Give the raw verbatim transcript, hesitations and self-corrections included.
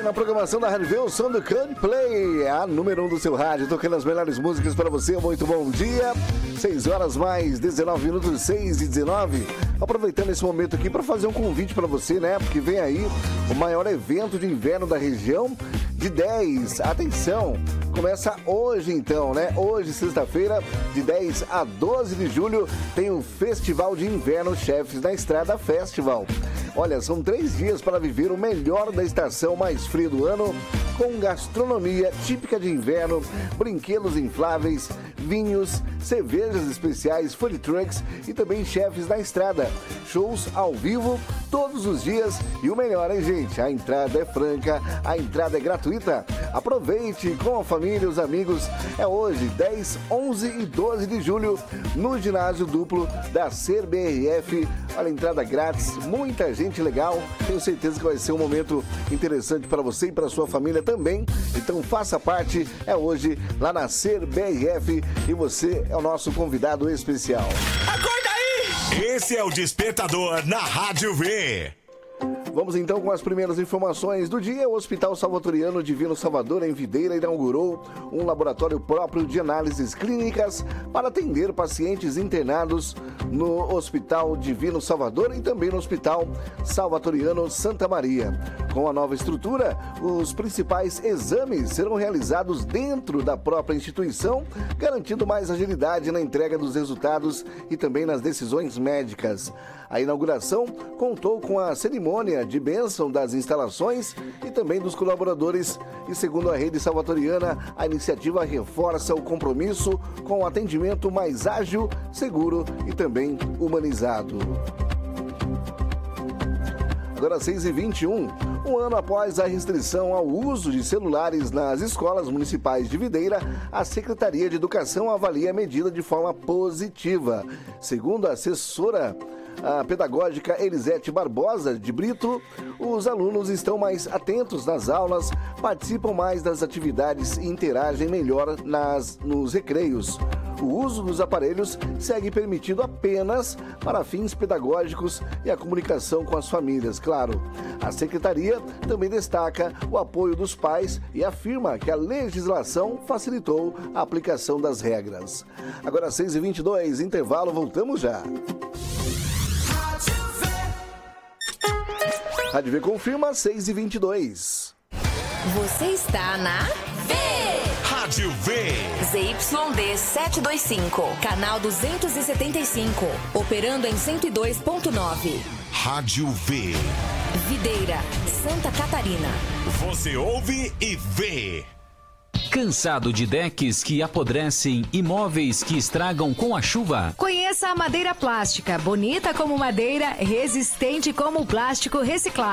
bem, na programação da Rádio V, o som do Coldplay, a número um do seu rádio, tocando as melhores músicas para você. Muito bom dia, seis horas mais dezenove minutos, seis e dezenove. Aproveitando esse momento aqui para fazer um convite para você, né? Porque vem aí o maior evento de inverno da região, de dez, atenção, começa hoje então, né? Hoje, sexta-feira, de dez a doze de julho, tem o Festival de Inverno Chefes na Estrada Festival. Olha, são três dias para viver o melhor da estação mais fria do ano, com gastronomia típica de inverno, brinquedos infláveis, vinhos, cervejas especiais, food trucks e também chefes na estrada. Shows ao vivo todos os dias e o melhor, hein, gente? A entrada é franca, a entrada é gratuita. Aproveite com a família e os amigos. É hoje, dez, onze e doze de julho, no ginásio duplo da C B R F. Olha, entrada grátis, muita gente legal. Tenho certeza que vai ser um momento interessante para você e para sua família também. Então faça parte, é hoje lá na C B R F e você é o nosso convidado especial. Acorda aí! Esse é o Despertador na Rádio V. Vamos então com as primeiras informações do dia. O Hospital Salvatoriano Divino Salvador, em Videira, inaugurou um laboratório próprio de análises clínicas para atender pacientes internados no Hospital Divino Salvador e também no Hospital Salvatoriano Santa Maria. Com a nova estrutura, os principais exames serão realizados dentro da própria instituição, garantindo mais agilidade na entrega dos resultados e também nas decisões médicas. A inauguração contou com a cerimônia de bênção das instalações e também dos colaboradores. E segundo a rede salvatoriana, a iniciativa reforça o compromisso com o atendimento mais ágil, seguro e também humanizado. Agora seis e vinte e um, um ano após a restrição ao uso de celulares nas escolas municipais de Videira, a Secretaria de Educação avalia a medida de forma positiva. Segundo a assessora a pedagógica Elisete Barbosa de Brito, os alunos estão mais atentos nas aulas, participam mais das atividades e interagem melhor nas, nos recreios. O uso dos aparelhos segue permitido apenas para fins pedagógicos e a comunicação com as famílias, claro. A Secretaria também destaca o apoio dos pais e afirma que a legislação facilitou a aplicação das regras. Agora seis e vinte e dois, intervalo, voltamos já. Rádio V confirma, seis e vinte e dois. Você está na V. Rádio V. Z Y D setecentos e vinte e cinco, canal duzentos e setenta e cinco, operando em cento e dois ponto nove. Rádio V. Videira, Santa Catarina. Você ouve e vê. Cansado de decks que apodrecem e móveis que estragam com a chuva? Conheça a madeira plástica, bonita como madeira, resistente como plástico reciclado.